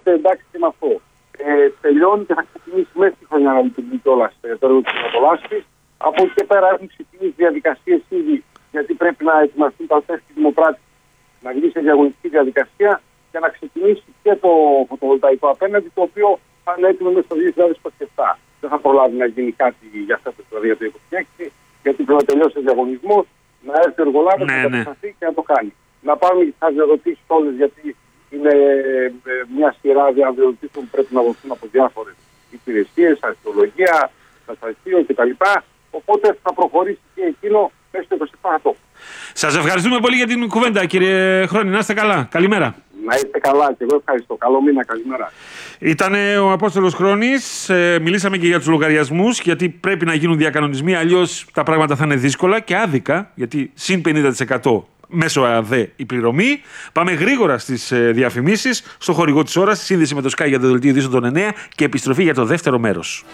είμαστε εντάξει και με αυτό. Τελειώνει και θα ξεκινήσει μέσα στη χρονιά να λειτουργεί κιόλας το έργο της Πρωτολάσπης. Από εκεί και πέρα έχουν ξεκινήσει διαδικασίες ήδη, γιατί πρέπει να ετοιμαστούν τα τεστ της Δημοπράτης, να γίνει σε διαγωνιστική διαδικασία και να ξεκινήσει και το φωτοβολταϊκό απέναντι, το οποίο θα είναι έτοιμο μέσα στο 2027. Δεν θα προλάβει να γίνει κάτι για αυτό το 2026, γιατί πρέπει να τελειώσει ο διαγωνισμός, να έρθει ο εργολάβος, να κατασταθεί και να το κάνει. Να πάμε τις αδειοδοτήσεις όλες, γιατί είναι μια σειρά αδειοδοτήσεων που πρέπει να δοθούν από διάφορες υπηρεσίες, αρχαιολογία, καταστατείο κτλ. Οπότε θα προχωρήσει και εκείνο μέσα στο 27. Σας ευχαριστούμε πολύ για την κουβέντα, κύριε Χρόνη. Να είστε καλά. Καλημέρα. Να είστε καλά και εγώ ευχαριστώ. Καλό μήνα, καλημέρα. Ήταν ο Απόστολος Χρόνης. Μιλήσαμε και για τους λογαριασμούς, γιατί πρέπει να γίνουν διακανονισμοί, αλλιώς τα πράγματα θα είναι δύσκολα και άδικα, γιατί συν 50% μέσω ΑΔΕ η πληρωμή. Πάμε γρήγορα στις διαφημίσεις, στο χορηγό της ώρας, σύνδεση με το Sky για το δελτίο ειδήσεων των 9 και επιστροφή για το δεύτερο μέρος.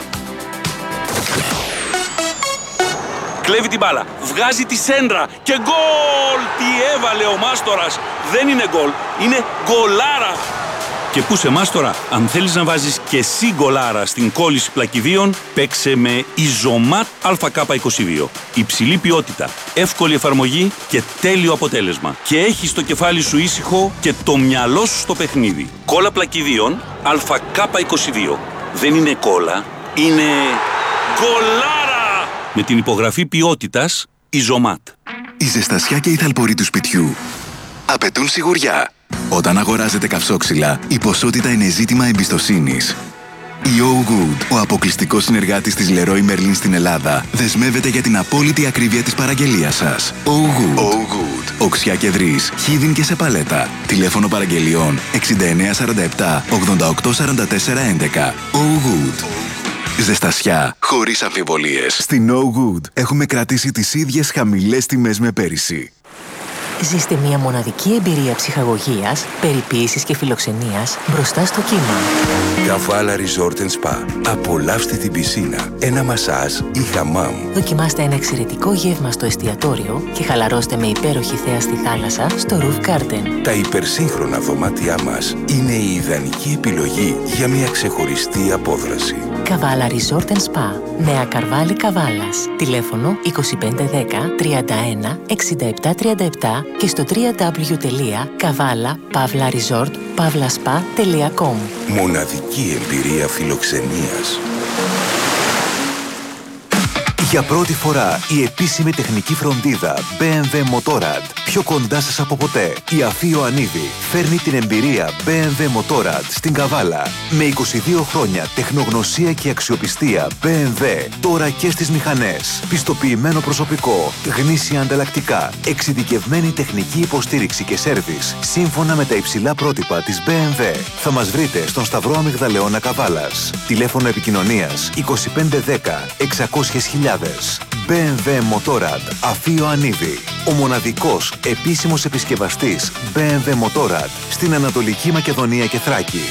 Κλέβει την μπάλα, βγάζει τη σέντρα και γκολ! Τι έβαλε ο Μάστορας! Δεν είναι γκολ, είναι γκολάρα! Και πού σε Μάστορα, αν θέλεις να βάζεις και εσύ γκολάρα στην κόλληση πλακιδίων, παίξε με Ιζωμάτ ΑΚ22. Υψηλή ποιότητα, εύκολη εφαρμογή και τέλειο αποτέλεσμα. Και έχεις το κεφάλι σου ήσυχο και το μυαλό σου στο παιχνίδι. Κόλλα πλακιδίων ΑΚ22. Δεν είναι κόλλα, είναι γκολάρα! Με την υπογραφή ποιότητας Ιζωμάτ. Η ζεστασιά και η θαλπορή του σπιτιού απαιτούν σιγουριά. Όταν αγοράζετε καυσόξυλα, η ποσότητα είναι ζήτημα εμπιστοσύνης. Η Oh Good, ο αποκλειστικός συνεργάτης της Leroy Merlin στην Ελλάδα, δεσμεύεται για την απόλυτη ακρίβεια της παραγγελίας σας. Oh Good. Oh Good. Οξιά και δρύς, χίδιν και σε παλέτα. Τηλέφωνο παραγγελιών 6947 8844 11. Oh Good. Ζεστασιά χωρίς αμφιβολίες. Στην No Good έχουμε κρατήσει τις ίδιες χαμηλές τιμές με πέρυσι. Ζήστε μια μοναδική εμπειρία ψυχαγωγίας, περιποίησης και φιλοξενίας μπροστά στο κύμα. Καβάλα Resort & Spa. Απολαύστε την πισίνα, ένα μασάζ ή χαμάμ. Δοκιμάστε ένα εξαιρετικό γεύμα στο εστιατόριο και χαλαρώστε με υπέροχη θέα στη θάλασσα στο Roof Garden. Τα υπερσύγχρονα δωμάτια μας είναι η ιδανική επιλογή για μια ξεχωριστή απόδραση. Καβάλα Resort & Spa. Νέα Καρβάλη Καβάλας. Τηλέφωνο 2510 31 67 37 και στο www.kavala-resort-spa.com. Μοναδική εμπειρία φιλοξενίας. Για πρώτη φορά η επίσημη τεχνική φροντίδα BMW Motorrad πιο κοντά σας από ποτέ. Η Αφή Ιωαννίδη φέρνει την εμπειρία BMW Motorrad στην Καβάλα. Με 22 χρόνια τεχνογνωσία και αξιοπιστία BMW τώρα και στις μηχανές. Πιστοποιημένο προσωπικό, γνήσια ανταλλακτικά, εξειδικευμένη τεχνική υποστήριξη και σέρβις σύμφωνα με τα υψηλά πρότυπα της BMW. Θα μας βρείτε στον Σταυρό Αμυγδαλεώνα Καβάλας. Τηλέφωνο επικοινωνίας 2510 600.000. BMW Motorrad Αφή Ιωαννίδη. Ο μοναδικός επίσημος επισκευαστής BMW Motorrad στην Ανατολική Μακεδονία και Θράκη.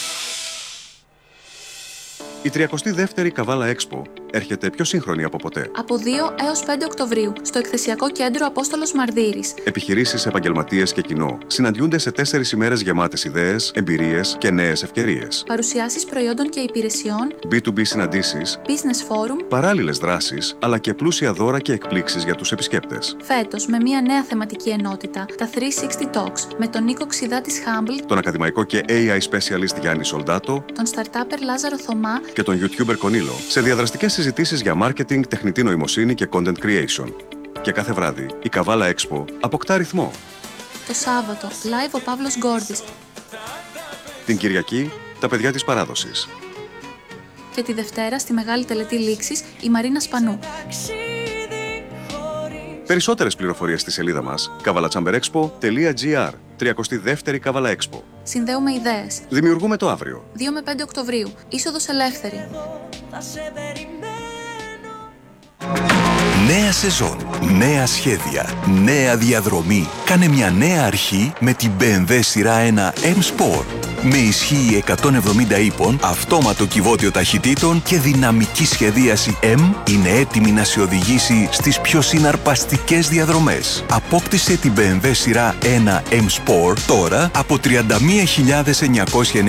Η 32η Καβάλα Expo έρχεται πιο σύγχρονη από ποτέ. Από 2 έως 5 Οκτωβρίου, στο εκθεσιακό κέντρο Απόστολος Μαρδύρης. Επιχειρήσεις, επαγγελματίες και κοινό συναντιούνται σε 4 ημέρες γεμάτες ιδέες, εμπειρίες και νέες ευκαιρίες. Παρουσιάσεις προϊόντων και υπηρεσιών, B2B συναντήσεις, business forum, παράλληλες δράσεις, αλλά και πλούσια δώρα και εκπλήξεις για τους επισκέπτες. Φέτος, με μια νέα θεματική ενότητα, τα 360 Talks, με τον Νίκο Ξιδά της Humble, τον ακαδημαϊκό και AI specialist Γιάννη Σολντάτο, τον startupper Λάζαρο Θωμά και τον YouTuber Κονίλο, σε διαδραστικές συζητήσεις για marketing, τεχνητή νοημοσύνη και content creation. Και κάθε βράδυ η Καβάλα Expo αποκτά ρυθμό. Το Σάββατο, live ο Παύλος Γκόρδης. Την Κυριακή, τα παιδιά της παράδοσης. Και τη Δευτέρα, στη Μεγάλη Τελετή Λήξης, η Μαρίνα Σπανού. Περισσότερες πληροφορίες στη σελίδα μας kavalachamberexpo.gr. 32η Καβάλα Expo. Συνδέουμε ιδέες. Δημιουργούμε το αύριο. 2 με 5 Οκτωβρίου. Είσοδος ελεύθερη. Νέα σεζόν, νέα σχέδια, νέα διαδρομή. Κάνε μια νέα αρχή με την BMW σειρά 1 M-Sport. Με ισχύ 170 ύπων, αυτόματο κυβότιο ταχυτήτων και δυναμική σχεδίαση M, είναι έτοιμη να σε οδηγήσει στις πιο συναρπαστικές διαδρομές. Απόκτησε την BMW σειρά 1 M-Sport τώρα από 31.990